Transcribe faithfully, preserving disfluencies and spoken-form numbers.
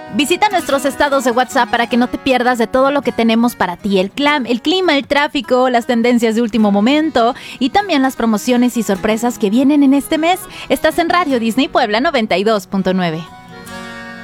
Visita nuestros estados de WhatsApp para que no te pierdas de todo lo que tenemos para ti. El, clam, el clima, el tráfico, las tendencias de último momento y también las promociones y sorpresas que vienen en este mes. Estás en Radio Disney Puebla noventa y dos punto nueve.